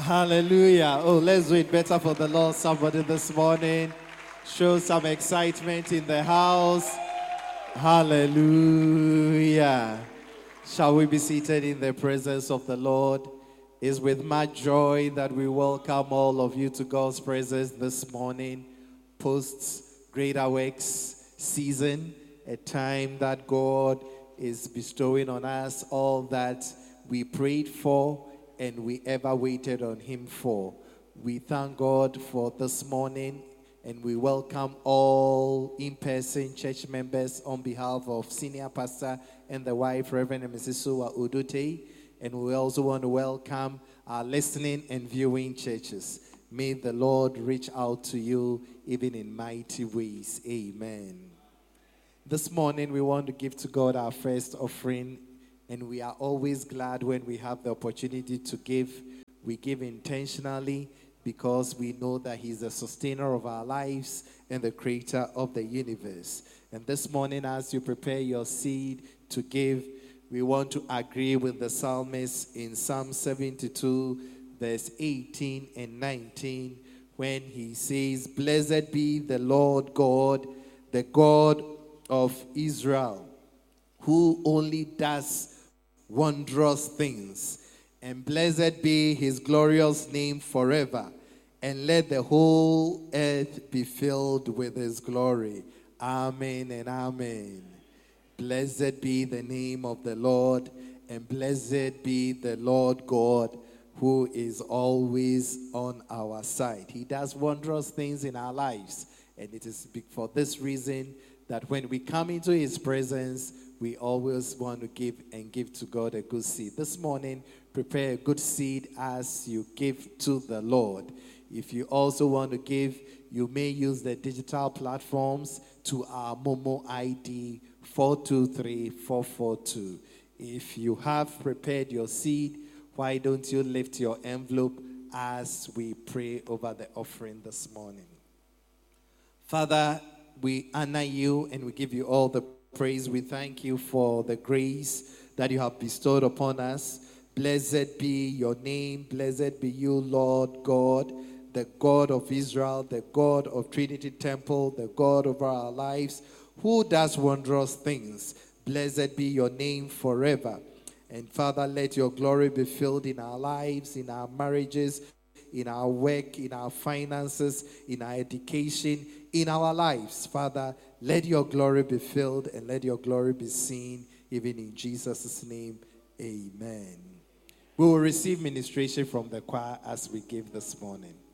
Hallelujah. Oh, let's do it better for the Lord. Somebody this morning. Show some excitement in the house. Hallelujah. Shall we be seated in the presence of the Lord? It's with much joy that we welcome all of you to God's presence this morning, post Greater Works season, a time that God is bestowing on us all that we prayed for and we ever waited on Him for. We thank God for this morning, and we welcome all in-person church members on behalf of Senior Pastor and the wife, Reverend and Mrs. Suwa Udute. And we also want to welcome our listening and viewing churches. May the Lord reach out to you even in mighty ways. Amen. This morning we want to give to God our first offering, and we are always glad when we have the opportunity to give. We give intentionally because we know that He's the sustainer of our lives and the creator of the universe. And this morning, as you prepare your seed to give, we want to agree with the psalmist in Psalm 72, verse 18 and 19, when he says, "Blessed be the Lord God, the God of Israel, who only does wondrous things, and blessed be His glorious name forever, and let the whole earth be filled with His glory." Amen and amen. Blessed be the name of the Lord, and blessed be the Lord God, who is always on our side. He does wondrous things in our lives, and it is for this reason that when we come into His presence, we always want to give and give to God a good seed. This morning, prepare a good seed as you give to the Lord. If you also want to give, you may use the digital platforms to our Momo ID 423442. If you have prepared your seed, why don't you lift your envelope as we pray over the offering this morning? Father, we honor you and we give you all the praise. We thank you for the grace that you have bestowed upon us. Blessed be your name. Blessed be you, Lord God, the God of Israel, the God of Trinity Temple, the God of our lives, who does wondrous things. Blessed be your name forever. And Father, let your glory be filled in our lives, in our marriages, in our work, in our finances, in our education, in our lives. Father, let your glory be filled and let your glory be seen, even in Jesus' name. Amen. We will receive ministration from the choir as we give this morning.